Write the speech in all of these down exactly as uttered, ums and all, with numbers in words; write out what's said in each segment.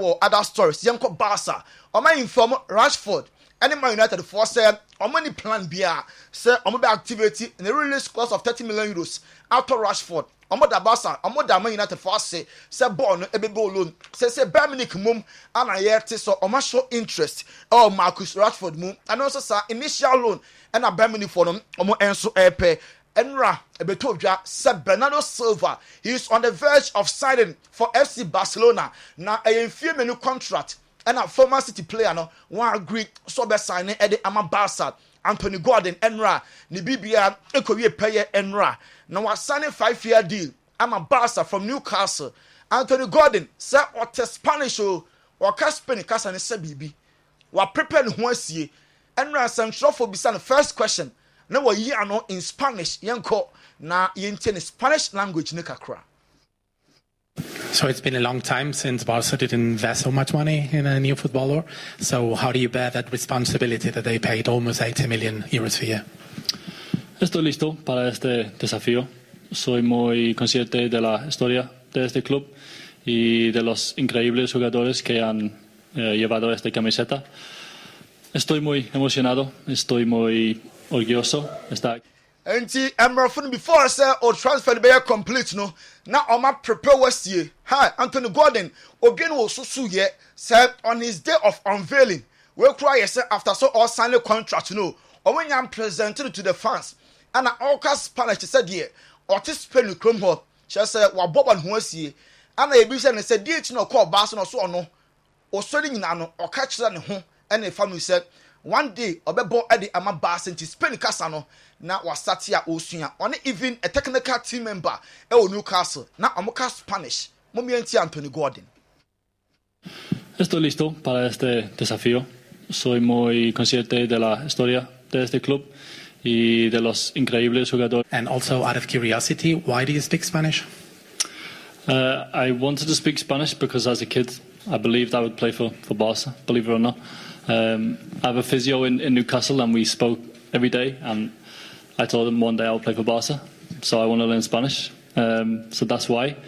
ewo other stories yenko Barca oma inform Rashford any Man United for say omo ni plan bia say omo be activity in a release clause of thirty million euros out of Rashford omo da Barca omo da Man United for say say ball no ebe ball loan say say Bayern Munich mum ana yete so omo show interest oh Marcus Rashford mum and also say initial loan and a Bayern Munich for them omo enso epe Enra Ebetodja said Bernardo Silva he is on the verge of signing for F C Barcelona na a few menu contract and a former City player no one agree so be signing Eddie Ama Barca Anthony Gordon Enra ni bibia ekowie peye Enra na was signing five year deal Ama Barca from Newcastle Anthony Gordon say what Spanish o or Spain kasa ne say bibi wa prepare ne ho asie Enra central for be the first question na wa yi ano in Spanish yenko na yente Spanish language ne kakra. So it's been a long time since Barca didn't invest so much money in a new footballer. So how do you bear that responsibility that they paid almost eighty million euros for you? Estoy listo para este desafío. Soy muy consciente de la historia de este club y de los increíbles jugadores que han eh, llevado esta camiseta. Estoy muy emocionado, estoy muy orgulloso. Está Enti Emrafun before say or transfer be complete no na oma prepare wasie hi Anthony Gordon obi no susu ye said on his day of unveiling we cry say after so all sign a contract no or when you presented to the fans and all cast Spanish said here or to spend chrome ho she say wa boban ho asie and e bi say ne say date no call bass no so no o so ni nyina no o ka kire ne ho and the family said one day obebo Eddie Ama Barca into Spain kasa no na wasatia osua on even a technical team member e o Newcastle na omoka Spanish momienti Anthony Gordon. Estoy listo para este desafío. Soy muy consciente de la historia de este club y de los increíbles jugadores. And also out of curiosity, why do you speak Spanish? Uh, I wanted to speak Spanish because as a kid I believed I would play for, for Barca, believe it or not. Um, I have a physio in, in Newcastle and we spoke every day and I told him one day I'll play for Barca, so I want to learn Spanish. Um, so that's why.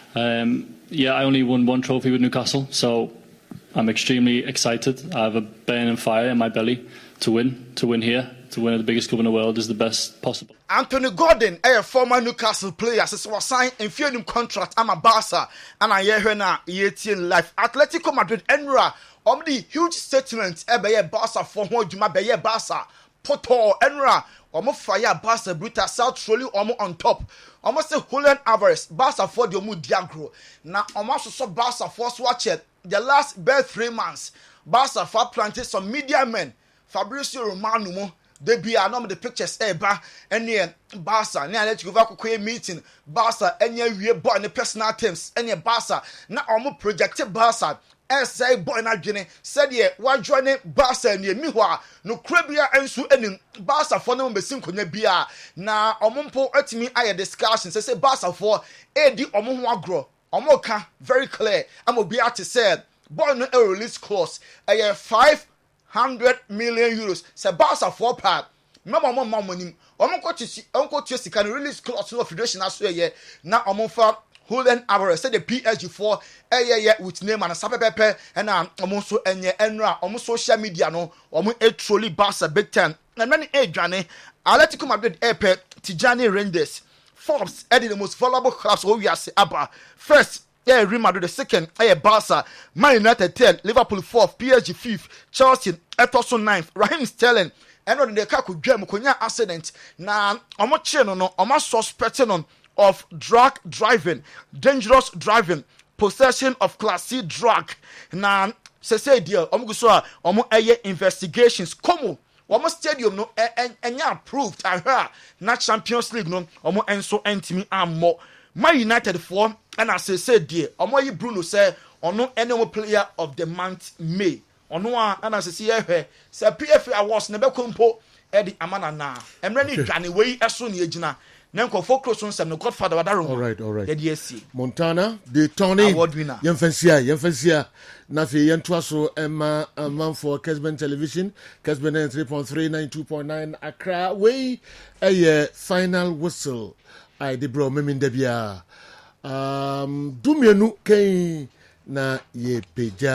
Um, yeah, I only won one trophy with Newcastle, so I'm extremely excited. I have a burning fire in my belly to win, to win here, to win at the biggest club in the world is the best possible. Anthony Gordon, a former Newcastle player, says was signed in few contract. I'm a Barca, and I hear her now eighteen life. Atletico Madrid, Enra. Um, the huge statement, Ebeye Barca for one Juma Beye Barca, Poto, Enra, Omo Fire, Barca, Bruta, South Trolley, Omo on top. Omo say Julian Alvarez, Barca for the Omo Diagro. Now, Omo so Barca for watch it. The last bare three months, Barca for planted some media men, Fabrizio Romano, they be a number the pictures, Eba, and near Barca, near let you go back meeting, Barca, and near we bought the personal terms, and near Barca, now Omo projected Barca. Say boy na dwene said ye wa join Barca ne mi ho a no krabia enso enim Barca for no besin konya bia na omompo atimi aye discussion say say Barca for edi omo ho agro omo ka very clear am obi ate said boy no a release clause aye five hundred million euros say Barca for part mama mama monim omo ko tisi onko tisi can release clause no federation aso ye na omo fa Julian Alvarez said the P S G for eh yeah yeah with name and sabe pepe and um almost enye enra almost social media no omo e trolley Barca big time and many e dwane Atletico Madrid epe Tijani Rangers Forbes added the most valuable clubs we are say aba first yeah Real Madrid the second eh Barca Man United ten Liverpool fourth P S G fifth Chelsea Everton ninth Raheem Sterling and on the car could jam konya accident na omo che no no omo suspecting on of drug driving, dangerous driving, possession of class C drug. Na se say deal, omo guso a omo eye investigations. Komo, omo stadium no enya approved. Aha, na Champions League no omo enso entimi ammo. Man United for and as I said deal, omo yi Bruno say ono any player of the month May. Ono a and as I say here, say P F A awards ne be kompo Eddie Amana na. Emre ni dwane we eso ne agina. Nenko focus on some Godfather Wadaro. All right, all right. The D S C. Montana, the Tony. Award winner. Yemfensia, Yemfensia. Nafi Yentwaso Emma Amman for Kesben Television. Kesben three point three, ninety-two point nine Accra. Way a final whistle. I de bro memin debia. Um, Dumienu Kay na ye peja.